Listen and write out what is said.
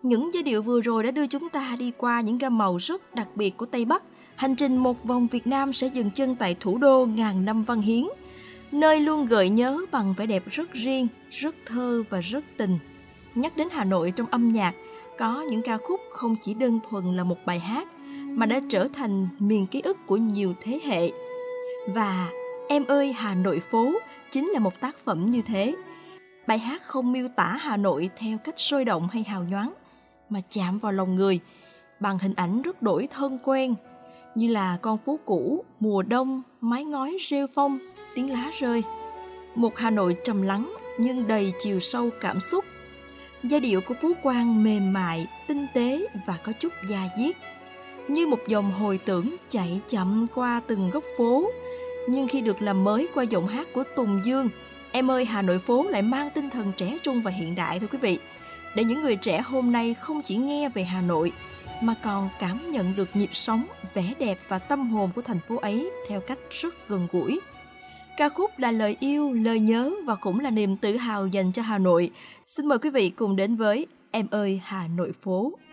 Những giai điệu vừa rồi đã đưa chúng ta đi qua những gam màu rất đặc biệt của Tây Bắc. Hành trình một vòng Việt Nam sẽ dừng chân tại thủ đô ngàn năm văn hiến, nơi luôn gợi nhớ bằng vẻ đẹp rất riêng, rất thơ và rất tình. Nhắc đến Hà Nội trong âm nhạc, có những ca khúc không chỉ đơn thuần là một bài hát, mà đã trở thành miền ký ức của nhiều thế hệ. Và Em ơi Hà Nội phố chính là một tác phẩm như thế. Bài hát không miêu tả Hà Nội theo cách sôi động hay hào nhoáng, mà chạm vào lòng người bằng hình ảnh rất đổi thân quen, như là con phố cũ, mùa đông, mái ngói rêu phong, tiếng lá rơi. Một Hà Nội trầm lắng nhưng đầy chiều sâu cảm xúc. Giai điệu của Phú Quang mềm mại, tinh tế và có chút da diết, như một dòng hồi tưởng chạy chậm qua từng góc phố. Nhưng khi được làm mới qua giọng hát của Tùng Dương, Em ơi Hà Nội phố lại mang tinh thần trẻ trung và hiện đại thưa quý vị. Để những người trẻ hôm nay không chỉ nghe về Hà Nội, mà còn cảm nhận được nhịp sống, vẻ đẹp và tâm hồn của thành phố ấy theo cách rất gần gũi. Ca khúc là lời yêu, lời nhớ và cũng là niềm tự hào dành cho Hà Nội. Xin mời quý vị cùng đến với Em ơi Hà Nội phố.